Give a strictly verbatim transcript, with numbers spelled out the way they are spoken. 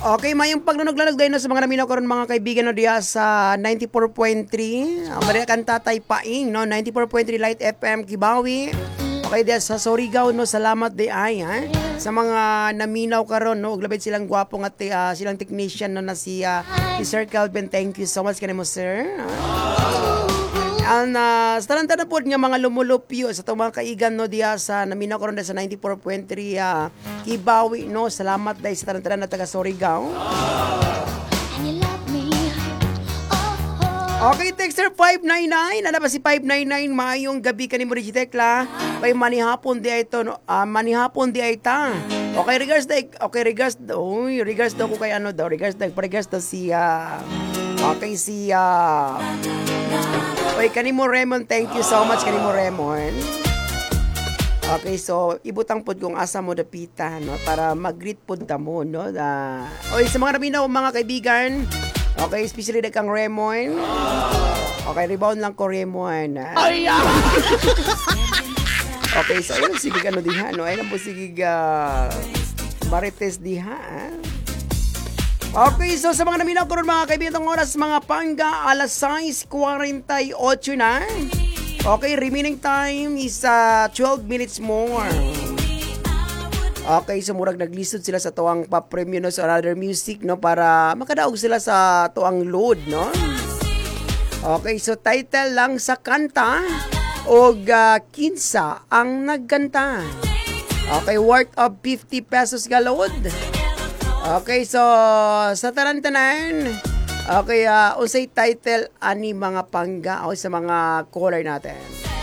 Okay, mayong pagnunuglanog dahil no, sa mga naminaw karon mga kaibigan no diya sa ninety-four point three. Ang uh, kan Tatay Paing no, ninety-four point three Light F M Kibawi. Okay, diya sa Surigao no, salamat di ay ha. Sa mga naminaw karon no, uglabay silang gwapo nga uh, silang technician no na si, uh, si Sir Calvin. Thank you so much kanimo sir. Ang uh, sa talanta na po nga mga lumulupyo sa itong mga kaigan no diya sa naminaw karon sa ninety-four point three uh, Kibawi no. Salamat dahil sa talanta na taga Surigao. Okay, texter five nine nine. Ano ba si five nine nine? Mayong gabi ka ni mo Digitekla. Kay manihapon di ay ito. No? Uh, manihapon di ay ta. Okay, regards daw. Okay, regards daw. Uy, regards daw ko kay ano daw. Regards daw. Regards daw si... Uh, okay, si... Uh, Uy, kanimo Raymond. Thank you so much kanimo Raymond. Okay, so ibutang pod kung asa mo dapita, no? Para mag-greet pod ta mo, no? Uh, Uy, sa mga naminaw, mga kaibigan... Okay, especially na kang Raymond. Okay, rebound lang ko Raymond. Ay, okay, so ayun, sige ano diha, no? Ayun po sige uh, Marites diha. Okay, so sa mga naminaw ko rin mga kaibigan ng oras, mga pangga, alas sais forty-eight na. Okay, remaining time is uh, twelve minutes more. Okay, so murag naglisod sila sa tuwang pa-premium no, sa another music no para makadaog sila sa tuwang load no. Okay, so title lang sa kanta og uh, kinsa ang nagkanta. Okay, worth of fifty pesos galod. Okay, so sa tanan-tanan. Okay, uh, unsay title ani mga pangga o sa mga caller natin.